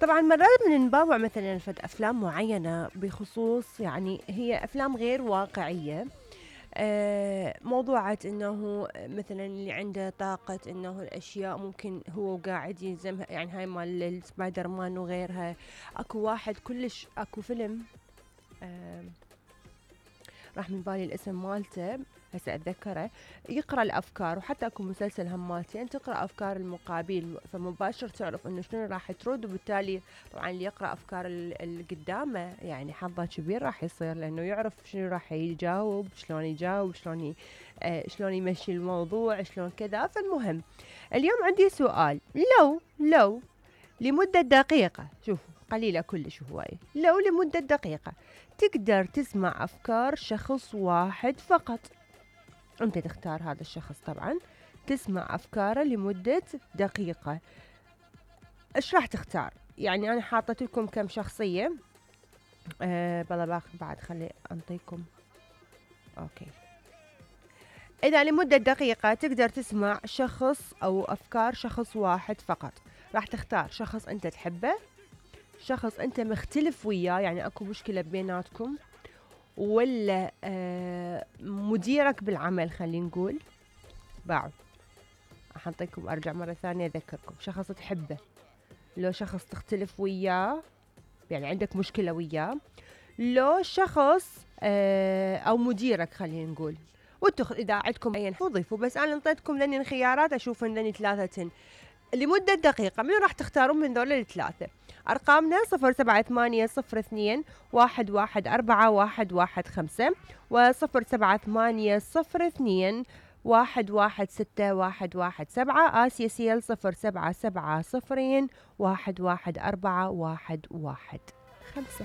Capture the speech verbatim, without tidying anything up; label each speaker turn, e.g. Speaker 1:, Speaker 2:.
Speaker 1: طبعًا مرّات من نباوع مثلًا فد أفلام معيّنة بخصوص يعني هي أفلام غير واقعية. آآ موضوعة إنه مثلًا اللي عنده طاقة إنه الأشياء ممكن هو وقاعد يلزمها، يعني هاي مال الSpider Man وغيرها. أكو واحد كلش أكو فيلم آآ راح من بالي الاسم مالته، هسه أتذكره. يقرأ الأفكار، وحتى أكو مسلسل هماتين تقرأ أفكار المقابل، فمباشر تعرف إنه شنو راح ترد، وبالتالي طبعًا اللي يقرأ أفكار ال اللي قدامه يعني حظه كبير راح يصير، لأنه يعرف شنو راح يجاوب، شلون يجاوب، شلون ي آآ شلون يمشي الموضوع، شلون كذا. فالمهم اليوم عندي سؤال، لو لو لمدة دقيقة، شوفوا قليلة كلش هواية، لو لمدة دقيقة تقدر تسمع أفكار شخص واحد فقط، أنت تختار هذا الشخص طبعًا، تسمع أفكاره لمدة دقيقة، إيش راح تختار؟ يعني أنا حاطت لكم كم شخصية. آآ بالله باخ بعد خلي أنطيكم. أوكي. إذا لمدة دقيقة تقدر تسمع شخص أو أفكار شخص واحد فقط، راح تختار شخص أنت تحبه، شخص أنت مختلف وياه يعني أكو مشكلة بيناتكم، والّا آآ مديرك بالعمل خلّينا نقول. باعوا. راح أعطيكم أرجع مرة ثانية أذكركم، شخص تحبه، لو شخص تختلف وياه يعني عندك مشكلة وياه، لو شخص آآ أو مديرك خلّينا نقول. وأنتم خ إذا عندكم أي وظيفة، بس أنا انطيتكم ذني الخيارات أشوف إنني ثلاثةً لمدة دقيقة، منو راح تختارون من ذول الثلاثة؟ أرقامنا صفر سبعة ثمانية صفر اثنين واحد واحد أربعة واحد واحد خمسة وصفر سبعة ثمانية صفر اثنين واحد واحد ستة واحد واحد سبعة. آسيا سيل صفر سبعة سبعة صفرين واحد واحد أربعة واحد واحد خمسة.